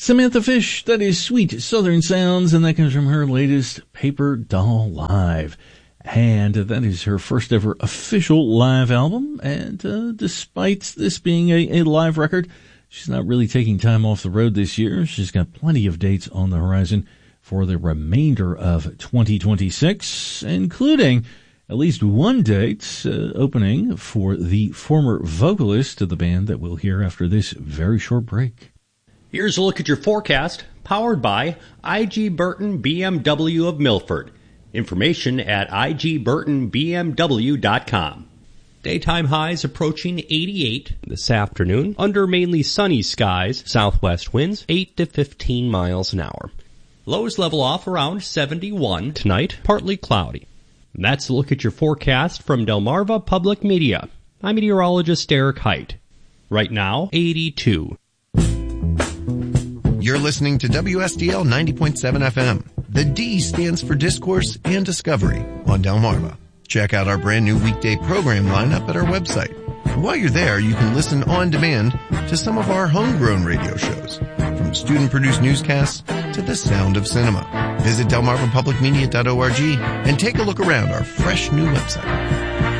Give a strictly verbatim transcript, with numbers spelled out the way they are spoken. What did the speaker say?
Samantha Fish, that is Sweet Southern Sounds, and that comes from her latest Paper Doll Live. And that is her first ever official live album, and uh, despite this being a, a live record, she's not really taking time off the road this year. She's got plenty of dates on the horizon for the remainder of twenty twenty-six, including at least one date uh, opening for the former vocalist of the band that we'll hear after this very short break. Here's a look at your forecast, powered by I G Burton B M W of Milford. Information at I G Burton B M W dot com. Daytime highs approaching eighty-eight this afternoon, under mainly sunny skies, southwest winds eight to fifteen miles an hour. Lows level off around seventy-one tonight, partly cloudy. And that's a look at your forecast from Delmarva Public Media. I'm meteorologist Derek Height. Right now, eighty-two. You're listening to W S D L ninety point seven F M. The D stands for Discourse and Discovery on Delmarva. Check out our brand new weekday program lineup at our website. And while you're there, you can listen on demand to some of our homegrown radio shows, from student-produced newscasts to the sound of cinema. Visit delmarva public media dot org and take a look around our fresh new website.